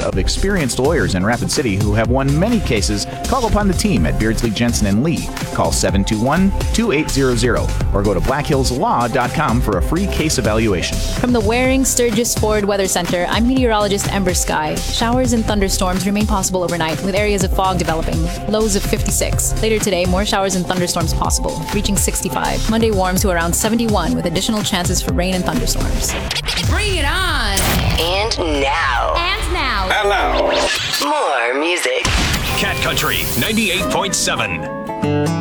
of experienced lawyers in Rapid City who have won many cases, call upon the team at Beardsley, Jensen & Lee. Call 721-2800 or go to blackhillslaw.com for a free case evaluation. From the Waring Sturgis Ford Weather Center, I'm meteorologist Ember Sky. Showers and thunderstorms remain possible overnight with areas of fog developing. Lows of 56. Later today, more showers and thunderstorms possible, reaching 65. Monday warms to around 71 with additional chances for rain and thunderstorms. Bring it on! And now. And now. More music. Cat Country 98.7.